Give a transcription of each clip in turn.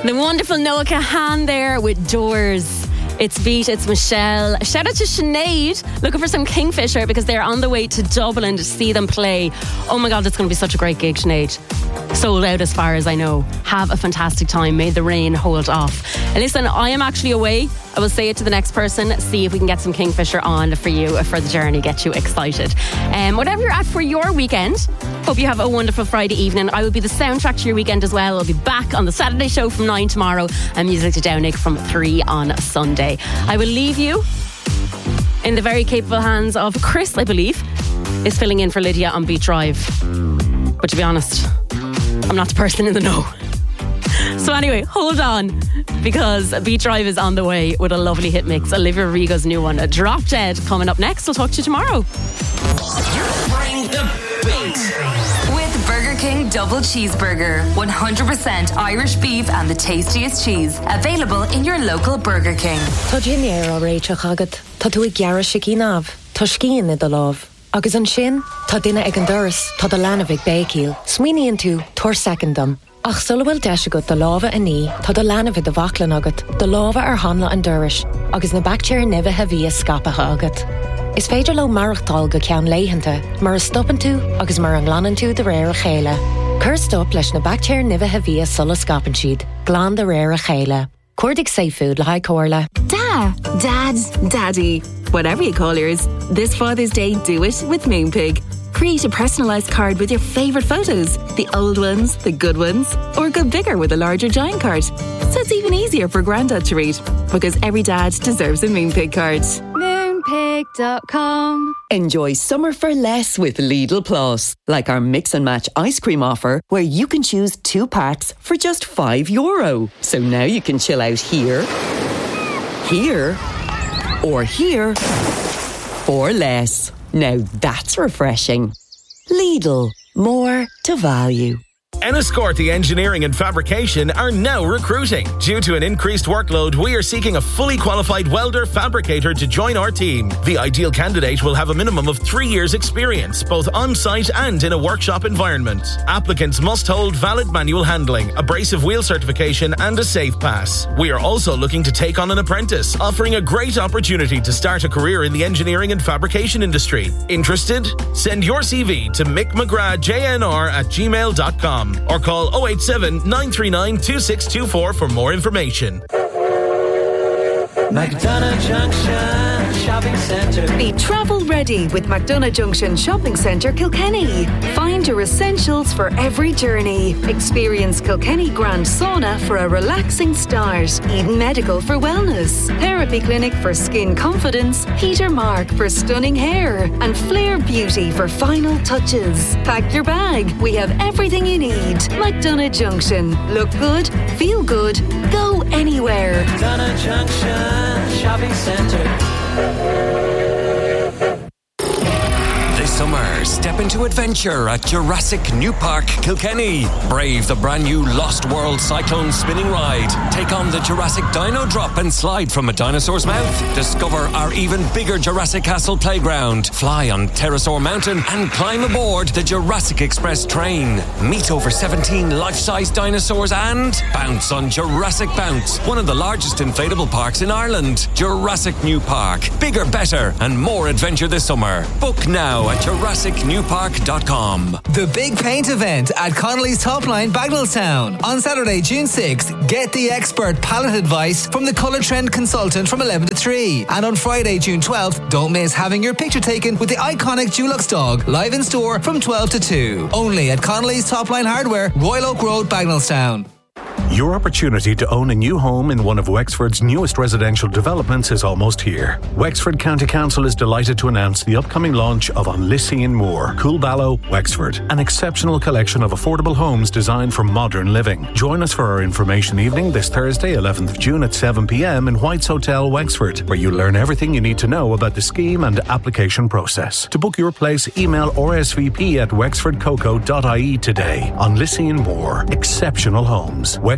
The wonderful Noah Kahan there with Doors. It's Beat, it's Michelle. Shout out to Sinead, looking for some Kingfisher because they're on the way to Dublin to see them play. Oh my God, it's going to be such a great gig, Sinead. Sold out as far as I know. Have a fantastic time. May the rain hold off. And listen, I am actually away. I will say it to the next person. See if we can get some Kingfisher on for you, for the journey, get you excited. Whatever you're at for your weekend, hope you have a wonderful Friday evening. I will be the soundtrack to your weekend as well. I'll be back on the Saturday show from 9 tomorrow and Music to Downick from 3 on Sunday. I will leave you in the very capable hands of Chris, I believe, is filling in for Lydia on Beat Drive. But to be honest, I'm not the person in the know. So anyway, hold on, because Beat Drive is on the way with a lovely hit mix. Olivia Rodrigo's new one, Drop Dead, coming up next. We'll talk to you tomorrow. Bring the beat. With Burger King Double Cheeseburger. 100% Irish beef and the tastiest cheese. Available in your local Burger King. Tá Ginnéir á réiteach agad. Tá tú ag gearra sicí náv. Tá scían i do láv. Agus an sin, tá duine ag an doras, tá do lana bhig bécíl. Smíníonn tú, tuair secondam. Ach sulhfuil deis agat do láva a ní, tá do lana bhig do bhaclan agat. Do láva ar hanla an doras. Agus na bactéir nibh a bhí a scapatha agat. Is féidir lo marachtáil go ceann léihananta, mar a stopan tú agus mar an ghlanan tú de réir a chéile. Cur stop leis na bactéir nibh a bhí a sulla scapan siad, glán de réir a chéile. Cuirdig safe food le haid cóirla. Dad, Daddy, whatever you call yours, this Father's Day do it with Moonpig. Create a personalised card with your favourite photos, the old ones, the good ones, or go bigger with a larger giant card. So it's even easier for Grandad to read, because every dad deserves a Moonpig card. Moonpig.com. Enjoy summer for less with Lidl Plus, like our mix and match ice cream offer, where you can choose 2 packs for just €5. So now you can chill out here, or here for less. Now that's refreshing. Lidl, more to value. Enniscorthy Engineering and Fabrication are now recruiting. Due to an increased workload, we are seeking a fully qualified welder fabricator to join our team. The ideal candidate will have a minimum of 3 years' experience, both on-site and in a workshop environment. Applicants must hold valid manual handling, abrasive wheel certification and a safe pass. We are also looking to take on an apprentice, offering a great opportunity to start a career in the engineering and fabrication industry. Interested? Send your CV to mickmcgrathjnr@gmail.com. or call 087 939 2624 for more information. McDonough Junction Shopping Centre. Be travel ready with McDonough Junction Shopping Centre Kilkenny. Find your essentials for every journey. Experience Kilkenny Grand Sauna for a relaxing start. Eden Medical for wellness. Therapy Clinic for skin confidence. Peter Mark for stunning hair. And Flair Beauty for final touches. Pack your bag. We have everything you need. McDonough Junction. Look good, feel good, go anywhere. McDonough Junction Shopping Centre. This summer, step into adventure at Jurassic New Park, Kilkenny. Brave the brand new Lost World Cyclone spinning ride. Take on the Jurassic Dino Drop and slide from a dinosaur's mouth. Discover our even bigger Jurassic Castle playground. Fly on Pterosaur Mountain and climb aboard the Jurassic Express train. Meet over 17 life-size dinosaurs and bounce on Jurassic Bounce, one of the largest inflatable parks in Ireland. Jurassic New Park. Bigger, better and more adventure this summer. Book now at JurassicNewPark.com. The Big Paint event at Connolly's Top Line, Bagnallstown. On Saturday, June 6th, get the expert palette advice from the Colour Trend consultant from 11 to 3. And on Friday, June 12th, don't miss having your picture taken with the iconic Dulux dog, live in store from 12 to 2. Only at Connolly's Top Line Hardware, Royal Oak Road, Bagnallstown. Your opportunity to own a new home in one of Wexford's newest residential developments is almost here. Wexford County Council is delighted to announce the upcoming launch of On Lissying Moor, Coolballow, Wexford, an exceptional collection of affordable homes designed for modern living. Join us for our information evening this Thursday, 11th of June at 7 p.m. in White's Hotel, Wexford, where you'll learn everything you need to know about the scheme and application process. To book your place, email rsvp@wexfordcoco.ie today. On Lissying Moor, exceptional homes. Wexford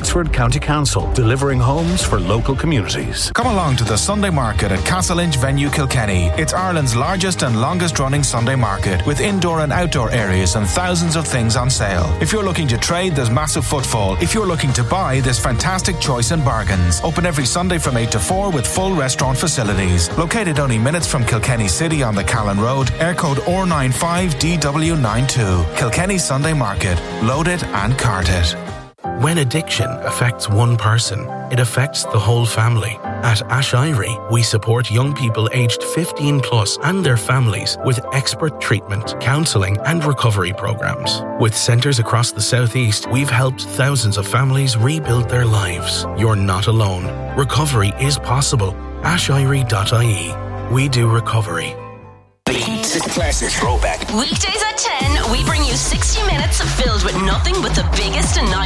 Wexford County Council, delivering homes for local communities. Come along to the Sunday Market at Castle Inch Venue, Kilkenny. It's Ireland's largest and longest running Sunday market, with indoor and outdoor areas and thousands of things on sale. If you're looking to trade, there's massive footfall. If you're looking to buy, there's fantastic choice in bargains. Open every Sunday from 8 to 4 with full restaurant facilities. Located only minutes from Kilkenny City on the Callan Road, air code R95DW92. Kilkenny Sunday Market. Load it and cart it. When addiction affects one person, it affects the whole family. At Ash Irie, we support young people aged 15 plus and their families with expert treatment, counselling and recovery programs. With centres across the southeast, we've helped thousands of families rebuild their lives. You're not alone. Recovery is possible. ashirie.ie. We do recovery. Classic throwback. Weekdays at 10, we bring you 60 minutes filled with nothing but the biggest and